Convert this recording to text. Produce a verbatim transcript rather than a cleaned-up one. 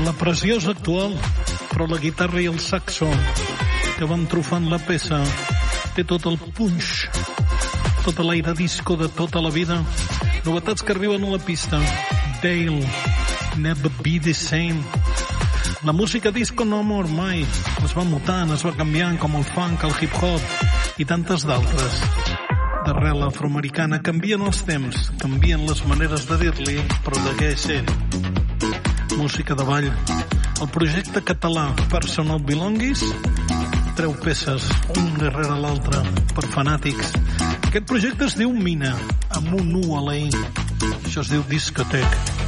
La pressió és actual, però la guitarra i el saxo que van trufant la peça té tot el punx, tot l'aire disco de tota la vida. Novetats que arriben a la pista. Dale, Never Be The Same. La música disco no mor mai. Es va mutant, es va canviant, com el funk, el hip-hop i tantes d'altres. D'arrel afroamericana canvien els temps, canvien les maneres de dir-li, però segueix sent música de ball. El projecte català Personal Belongings treu peces un darrere l'altre per fanàtics. Aquest projecte es diu Mina, amb un U a la I. Això es diu discotec.